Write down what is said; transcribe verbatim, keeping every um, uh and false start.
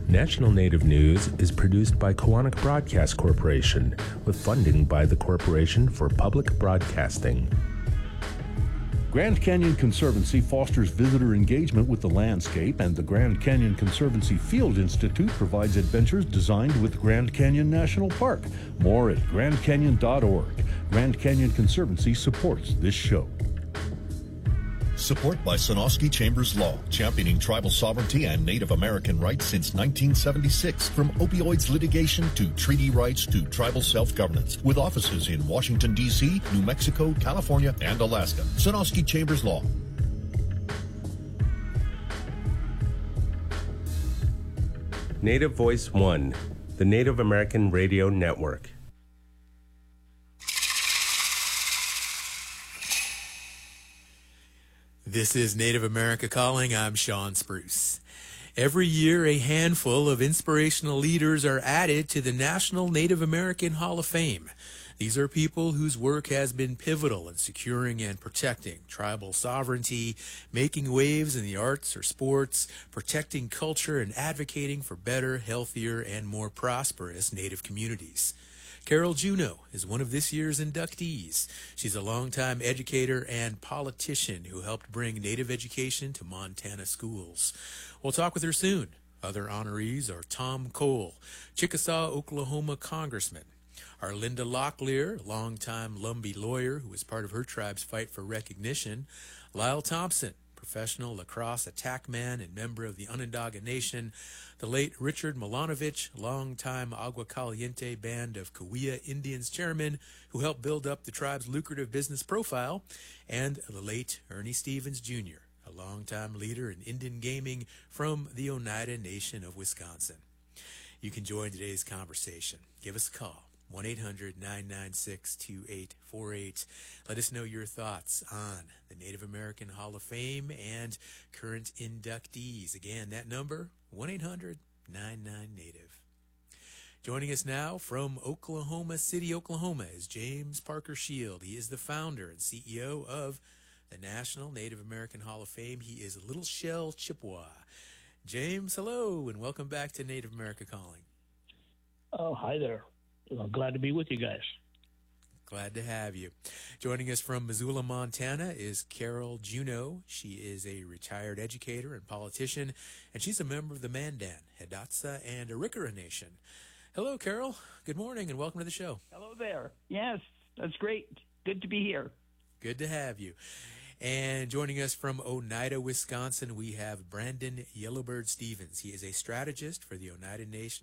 National Native News is produced by Koahnic Broadcast Corporation with funding by the Corporation for Public Broadcasting. Grand Canyon Conservancy fosters visitor engagement with the landscape, and the Grand Canyon Conservancy Field Institute provides adventures designed with Grand Canyon National Park. More at grand canyon dot org. Grand Canyon Conservancy supports this show. Support by Sonosky Chambers Law, championing tribal sovereignty and Native American rights since nineteen seventy-six. From opioids litigation to treaty rights to tribal self-governance. With offices in Washington, D C, New Mexico, California, and Alaska. Sonosky Chambers Law. Native Voice One, the Native American Radio Network. This is Native America Calling. I'm Sean Spruce. Every year, a handful of inspirational leaders are added to the National Native American Hall of Fame. These are people whose work has been pivotal in securing and protecting tribal sovereignty, making waves in the arts or sports, protecting culture, and advocating for better, healthier, and more prosperous Native communities. Carol Juneau is one of this year's inductees. She's a longtime educator and politician who helped bring Native education to Montana schools. We'll talk with her soon. Other honorees are Tom Cole, Chickasaw, Oklahoma Congressman, Arlinda Locklear, longtime Lumbee lawyer who was part of her tribe's fight for recognition, Lyle Thompson, professional lacrosse attackman and member of the Onondaga Nation, the late Richard Milanovich, longtime Agua Caliente Band of Cahuilla Indians chairman who helped build up the tribe's lucrative business profile, and the late Ernie Stevens Junior, a longtime leader in Indian gaming from the Oneida Nation of Wisconsin. You can join today's conversation. Give us a call. one eight hundred nine nine six two eight four eight. Let us know your thoughts on the Native American Hall of Fame and current inductees. Again, that number, one eight hundred nine nine Native. Joining us now from Oklahoma City, Oklahoma, is James Parker Shield. He is the founder and C E O of the National Native American Hall of Fame. He is Little Shell Chippewa. James, hello, and welcome back to Native America Calling. Oh, hi there. I'm glad to be with you guys. Glad to have you. Joining us from Missoula, Montana is Carol Juneau. She is a retired educator and politician, and she's a member of the Mandan, Hidatsa, and Arikara Nation. Hello, Carol. Good morning, and welcome to the show. Hello there. Yes, that's great. Good to be here. Good to have you. And joining us from Oneida, Wisconsin, we have Brandon Yellowbird Stevens. He is a strategist for the Oneida Nation